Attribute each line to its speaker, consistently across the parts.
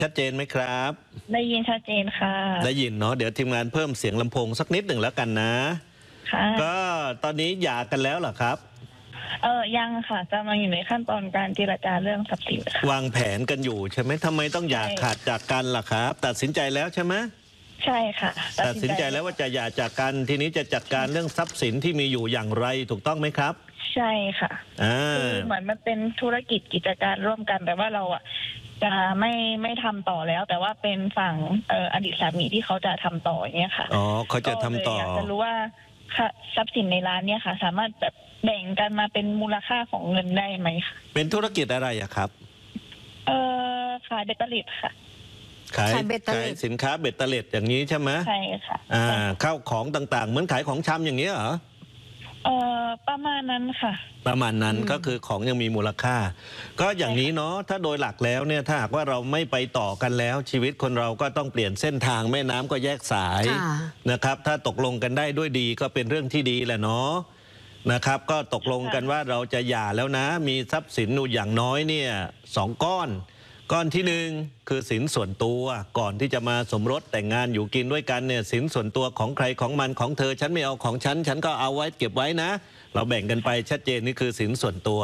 Speaker 1: ชัดเจนไหมครับ
Speaker 2: ได้ยินชัดเจนค่ะ
Speaker 1: ได้ยินเนาะเดี๋ยวทีมงานเพิ่มเสียงลำโพงสักนิดหนึ่งแล้วกันนะ
Speaker 2: ค่ะ
Speaker 1: ก็ตอนนี้หย่ากันแล้วเหรอครับ
Speaker 2: ยังค่ะกำลังอยู่ในขั้นตอนการเจรจาเรื่องทรัพย์สินค่ะ
Speaker 1: วางแผนกันอยู่ใช่ไหมทำไมต้องหย่าขาดจากกันล่ะครับตัดสินใจแล้วใช่ไหม
Speaker 2: ใช่ค่ะ
Speaker 1: ตัดสินใจแล้วว่าจะหย่าจากกันทีนี้จะจัดการเรื่องทรัพย์สินที่มีอยู่อย่างไรถูกต้องไหมครับ
Speaker 2: ใช่ค่ะคือเหมือนมันเป็นธุรกิจกิจการร่วมกันแต่ว่าเราจะไม่ทำต่อแล้ว แต่ว่าเป็นฝั่งอดีตสามีที่เขาจะทำต่ออย่างเงี้ยค่ะ
Speaker 1: อ๋อเขาจะทำต่อ
Speaker 2: อยากจะรู้ว่าทรัพย์สินในร้านเนี่ยค่ะสามารถแบบแบ่งกันมาเป็นมูลค่าของเงินได้ไหมคะ
Speaker 1: เป็นธุรกิจอะไรอะครับ
Speaker 2: ขายเบตเตอร์เล็ดค่ะ
Speaker 1: ขายสินค้าเบตเตอร์เล็ดอย่างนี้ใช่ไหม
Speaker 2: ใช่ค่ะ
Speaker 1: ข้าวของต่างๆเหมือนขายของชำอย่างนี้เหรอ
Speaker 2: ประมาณนั้นค่ะ
Speaker 1: ประมาณนั้นก็คือของยังมีมูลค่าก็อย่างนี้เนาะถ้าโดยหลักแล้วเนี่ยถ้าหากว่าเราไม่ไปต่อกันแล้วชีวิตคนเราก็ต้องเปลี่ยนเส้นทางแม่น้ำก็แยกสายนะครับถ้าตกลงกันได้ด้วยดีก็เป็นเรื่องที่ดีแหละเนาะนะครับก็ตกลงกันว่าเราจะหย่าแล้วนะมีทรัพย์สินอย่างน้อยเนี่ย2 ก้อนที่หนึ่งคือสินส่วนตัวก่อนที่จะมาสมรสแต่งงานอยู่กินด้วยกันเนี่ยสินส่วนตัวของใครของมันของเธอฉันไม่เอาของฉันก็เอาไว้เก็บไว้นะเราแบ่งกันไปชัดเจนนี่คือสินส่วนตัว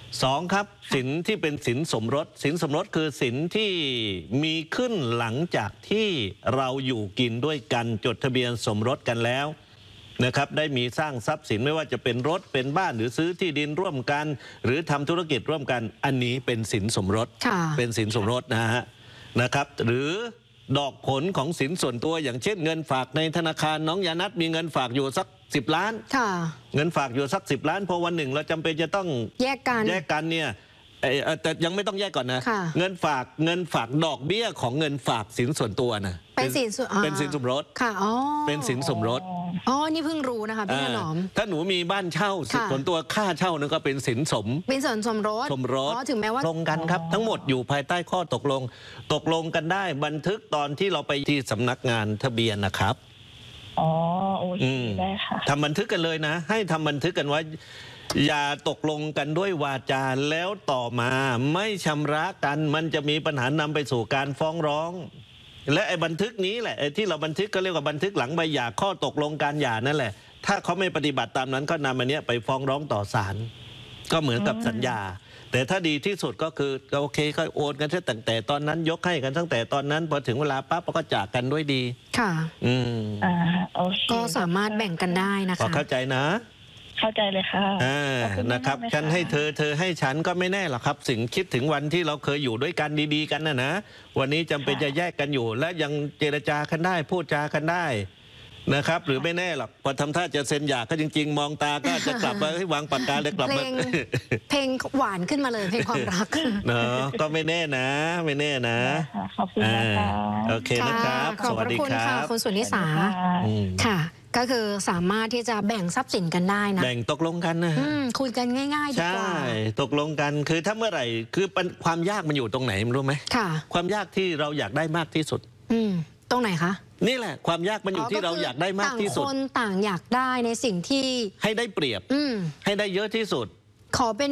Speaker 1: 2ครับสินที่เป็นสินสมรสสินสมรสคือสินที่มีขึ้นหลังจากที่เราอยู่กินด้วยกันจดทะเบียนสมรสกันแล้วนะครับได้มีสร้างทรัพย์สินไม่ว่าจะเป็นรถเป็นบ้านหรือซื้อที่ดินร่วมกันหรือทำธุรกิจร่วมกันอันนี้เป็นสินสมรสเป็นสินสมรสนะครับหรือดอกผลของสินส่วนตัวอย่างเช่นเงินฝากในธนาคารน้องยานัทมีเงินฝากอยู่สัก10 ล้านเงินฝากอยู่สัก10 ล้านพอวันหนึ่งเราจำเป็นจะต้องแยกกันเนี่ยแต่ยังไม่ต้องแยกก่อนนะเงินฝากดอกเบี้ยของเงินฝากสินส่วนตัวนะ
Speaker 3: เป็น
Speaker 1: สินสมรส
Speaker 3: ค่ะ
Speaker 1: เป็นสินสมรส
Speaker 3: นี่เพิ่งรู้นะคะพี่ถนอม
Speaker 1: ถ้าหนูมีบ้านเช่าส่วนตัวค่าเช่านั่นก็เป็นสินสม
Speaker 3: รสถึงแม้ว่า
Speaker 1: ตรงกันครับทั้งหมดอยู่ภายใต้ข้อตกลงกันได้บันทึกตอนที่เราไปที่สำนักงานทะเบียนนะครับ
Speaker 2: โอเคได้ค่ะ
Speaker 1: ทำบันทึกกันเลยนะให้ทำบันทึกกันว่าอย่าตกลงกันด้วยวาจาแล้วต่อมาไม่ชำระกันมันจะมีปัญหานำไปสู่การฟ้องร้องและไอ้บันทึกนี้แหละที่เราบันทึกก็เรียกว่าบันทึกหลังใบหย่าข้อตกลงการหย่านั่นแหละถ้าเขาไม่ปฏิบัติตามนั้นก็นำอันนี้ไปฟ้องร้องต่อศาลก็เหมือนกับสัญญาแต่ถ้าดีที่สุดก็คือโอเคก็โอนกันตั้งแต่ตอนนั้นยกให้กันตั้งแต่ตอนนั้นพอถึงเวลาปั๊บก็จากกันด้วยดี
Speaker 3: ค่ะก็สามารถแบ่งกันได้นะคะ
Speaker 1: เข้าใจนะ
Speaker 2: เข้าใจเลยค่ะ
Speaker 1: นะครับฉันให้เธอให้ฉันก็ไม่แน่หรอกครับสิ่งคิดถึงวันที่เราเคยอยู่ด้วยกันดีๆกันนะวันนี้จำเป็นจะแยกกันอยู่และยังเจรจากันได้พูดจากันได้นะครับหรือไม่แน่หรอกพอทำท่าจะเซ็นหย่าก็จริงๆมองตาก็จะกลับมาให้วางปากกาเลยกลับมา
Speaker 3: เพลงหวานขึ้นมาเลยเพลงความรัก
Speaker 1: เนาะก็ไม่แน่นะ
Speaker 2: ขอบคุณนะคะ
Speaker 1: โอเคนะครับสวัสดีครับ
Speaker 3: คุณสุนิสาค่ะก็คือสามารถที่จะแบ่งทรัพย์สินกันได้นะ
Speaker 1: แบ่งตกลงกันนะ
Speaker 3: คุยกันง่ายๆดีกว่า
Speaker 1: ใช่ตกลงกันคือถ้าเมื่อไหร่คือความยากมันอยู่ตรงไหนรู้ไหม
Speaker 3: ค่ะ
Speaker 1: ความยากที่เราอยากได้มากที่สุด
Speaker 3: ตรงไหนคะ
Speaker 1: นี่แหละความยากมันอยู่ที่เราอยากได้มากที่สุด
Speaker 3: ต่างคนต่างอยากได้ในสิ่งที่
Speaker 1: ให้ได้เปรียบให้ได้เยอะที่สุด
Speaker 3: ขอเป็น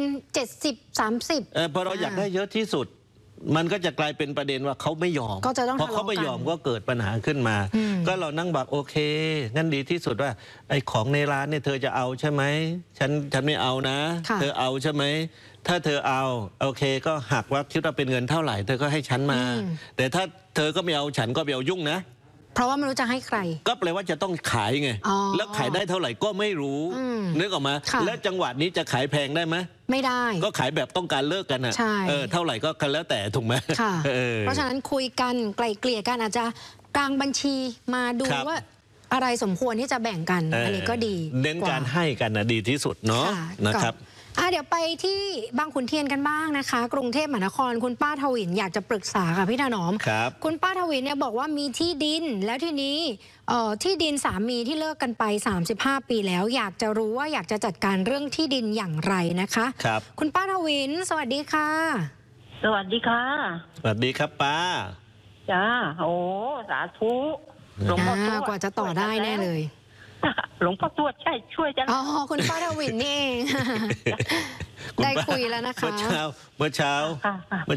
Speaker 3: 70-30
Speaker 1: พอเราอยากได้เยอะที่สุดมันก็จะกลายเป็นประเด็นว่าเขาไม่ยอมเพราะเขาไม่ยอมก็เกิดปัญหาขึ้นมาก็เรานั่งบอกโอเคงั้นดีที่สุดว่าไอ้ของในร้านเนี่ยเธอจะเอาใช่ไหมฉันไม่เอานะเธอเอาใช่ไหมถ้าเธอเอาโอเคก็หักว่าคิดว่าเป็นเงินเท่าไหร่เธอก็ให้ฉันมาแต่ถ้าเธอก็ไม่เอาฉันก็ไม่เอายุ่งนะ
Speaker 3: เพราะว่าไม่รู้จะให้ใคร
Speaker 1: ก็แปลว่าจะต้องขายไงแล้วขายได้เท่าไหร่ก็ไม่รู้นึกออกมาแล้วจังหวะนี้จะขายแพงได้ไหม
Speaker 3: ไม่ได้
Speaker 1: ก็ขายแบบต้องการเลิกกันอ่ะเท่าไหร่ก็กันแล้วแต่ถูกไหม
Speaker 3: เพราะฉะนั้นคุยกันไกลเกลี่ยกันอาจจะกลางบัญชีมาดูว่าอะไรสมควรที่จะแบ่งกันอันนี้ก็ดี
Speaker 1: เน้นการให้กันนะดีที่สุดเนาะนะครับ
Speaker 3: เดี๋ยวไปที่บางขุนเทียนกันบ้างนะคะกรุงเทพมหานครคุณป้าทวินอยากจะปรึกษาค่ะพี่ถนอมคุณป้าทวินเนี่ยบอกว่ามีที่ดินแล้วทีนี้ที่ดินสามีที่เลิกกันไป35 ปีแล้วอยากจะรู้ว่าอยากจะจัดการเรื่องที่ดินอย่างไรนะคะ
Speaker 1: ครับ
Speaker 3: คุณป้าทวินสวัสดีค่ะ
Speaker 2: สวัสดีค่ะ
Speaker 1: สวัสดีครับป้า
Speaker 2: จ้าโอ้สาธุหลวงพ่อทวด
Speaker 3: กว่าจะต่อได้แน่เลย
Speaker 2: หลวงพ่อทวดใช่ช่วยจัง
Speaker 3: คุณป้าทวินนี่เองได้คุยแล้วนะคะ
Speaker 1: เมื่อเช้า